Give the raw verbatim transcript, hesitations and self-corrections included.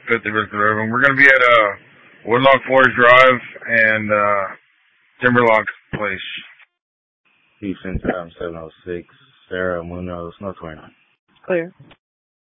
fifty-fifth River. We're going to be at uh, Woodlock Forest Drive and uh, Timberlock Place. Houston, time seven oh six. Sarah Munoz, no twenty-nine. Clear.